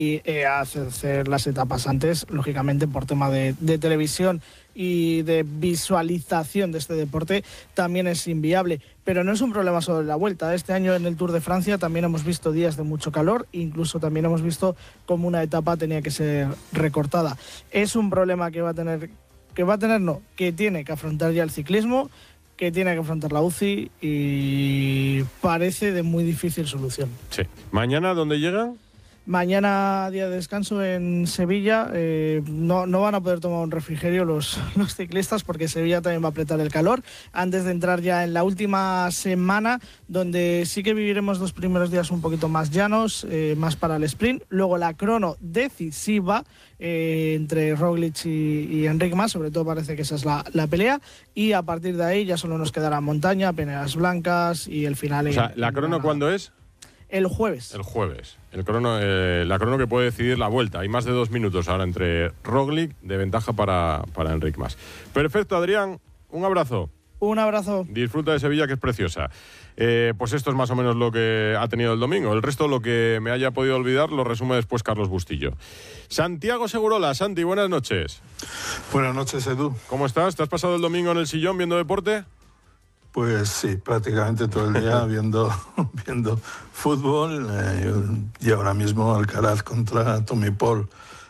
hacer las etapas antes, lógicamente por tema de televisión y de visualización de este deporte también es inviable, pero no es un problema solo de la Vuelta. Este año en el Tour de Francia también hemos visto días de mucho calor, incluso también hemos visto cómo una etapa tenía que ser recortada. Es un problema que tiene que afrontar ya el ciclismo, que tiene que afrontar la UCI y parece de muy difícil solución. Sí. ¿Mañana dónde llegan? Mañana, día de descanso en Sevilla. No van a poder tomar un refrigerio los ciclistas porque Sevilla también va a apretar el calor antes de entrar ya en la última semana, donde sí que viviremos los primeros días un poquito más llanos, más para el sprint. Luego la crono decisiva entre Roglic y Enric Mas, sobre todo parece que esa es la pelea, y a partir de ahí ya solo nos quedará montaña, peneras blancas y el final. O sea, ¿la crono cuándo es? El jueves. El jueves. La crono que puede decidir la Vuelta. Hay más de 2 minutos ahora entre Roglic, de ventaja para Enric Mas. Perfecto, Adrián. Un abrazo. Un abrazo. Disfruta de Sevilla, que es preciosa. Pues esto es más o menos lo que ha tenido el domingo. El resto, lo que me haya podido olvidar, lo resume después Carlos Bustillo. Santiago Segurola. Santi, buenas noches. Buenas noches, Edu. ¿Cómo estás? ¿Te has pasado el domingo en el sillón viendo deporte? Pues sí, prácticamente todo el día viendo fútbol y ahora mismo Alcaraz contra Tommy Paul.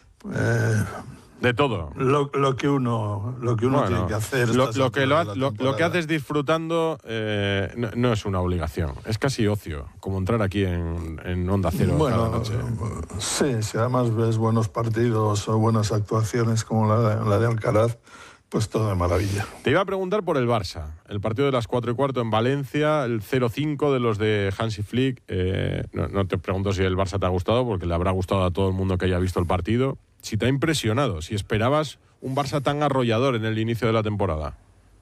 De todo. Lo que uno tiene que hacer. Lo que haces disfrutando no es una obligación, es casi ocio, como entrar aquí en Onda Cero cada noche. Sí, si además ves buenos partidos o buenas actuaciones como la de Alcaraz, pues todo de maravilla. Te iba a preguntar por el Barça, el partido de las 4:15 en Valencia, el 0-5 de los de Hansi Flick. No te pregunto si el Barça te ha gustado, porque le habrá gustado a todo el mundo que haya visto el partido. Si te ha impresionado, si esperabas un Barça tan arrollador en el inicio de la temporada.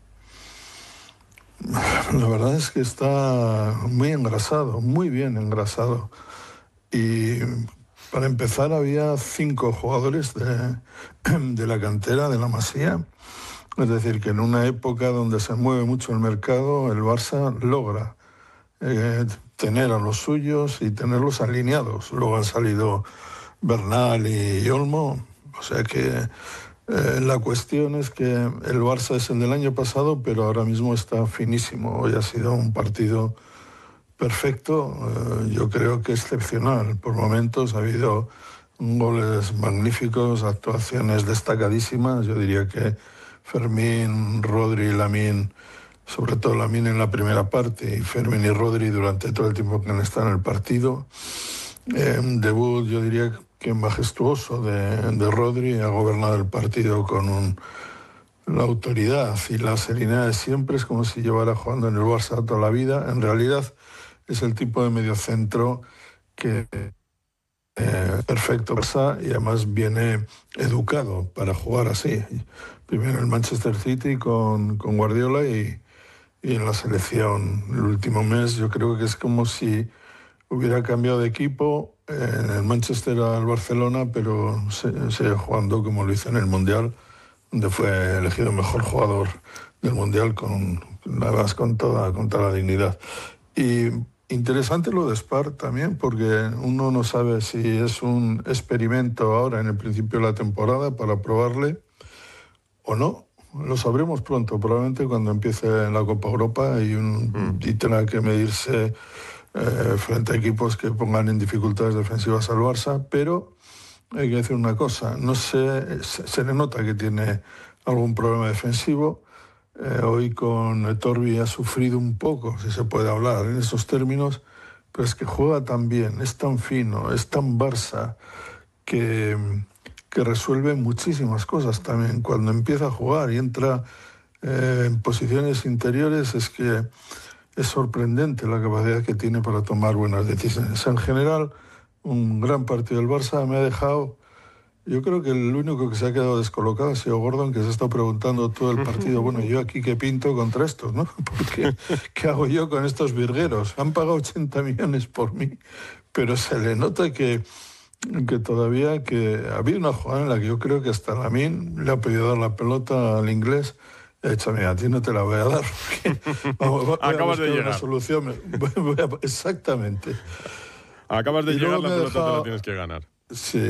La verdad es que está muy engrasado, muy bien engrasado. Y para empezar había 5 jugadores de la cantera de la Masía. Es decir, que en una época donde se mueve mucho el mercado, el Barça logra tener a los suyos y tenerlos alineados. Luego han salido Bernal y Olmo. O sea que la cuestión es que el Barça es el del año pasado, pero ahora mismo está finísimo. Hoy ha sido un partido perfecto, yo creo que excepcional. Por momentos ha habido goles magníficos, actuaciones destacadísimas. Yo diría que Fermín, Rodri y Lamine, sobre todo Lamine en la primera parte y Fermín y Rodri durante todo el tiempo que han estado en el partido. Debut, yo diría que majestuoso de Rodri, ha gobernado el partido con la autoridad y la serenidad de siempre. Es como si llevara jugando en el Barça toda la vida. En realidad es el tipo de mediocentro que perfecto Barça y además viene educado para jugar así. Primero en el Manchester City con Guardiola y en la selección el último mes. Yo creo que es como si hubiera cambiado de equipo en el Manchester al Barcelona, pero sigue jugando como lo hizo en el Mundial, donde fue elegido mejor jugador del Mundial con toda la dignidad. Y interesante lo de Spar también, porque uno no sabe si es un experimento ahora en el principio de la temporada para probarle o no. Lo sabremos pronto, probablemente cuando empiece la Copa Europa y tenga que medirse frente a equipos que pongan en dificultades defensivas al Barça, pero hay que decir una cosa, se le nota que tiene algún problema defensivo. Hoy con Etorbi ha sufrido un poco, si se puede hablar en esos términos, pero es que juega tan bien, es tan fino, es tan Barça, que resuelve muchísimas cosas también. Cuando empieza a jugar y entra en posiciones interiores, es que es sorprendente la capacidad que tiene para tomar buenas decisiones. En general, un gran partido del Barça me ha dejado. Yo creo que el único que se ha quedado descolocado ha sido Gordon, que se ha estado preguntando todo el partido, bueno, ¿yo aquí qué pinto contra estos, no? Porque, ¿qué hago yo con estos virgueros? Han pagado 80 millones por mí, pero se le nota que todavía había una jugada en la que yo creo que hasta Lamine le ha pedido dar la pelota al inglés. He dicho, mira, a ti no te la voy a dar, porque acabas de llegar. Una solución. Exactamente. Acabas de llegar, la pelota te la tienes que ganar. Sí.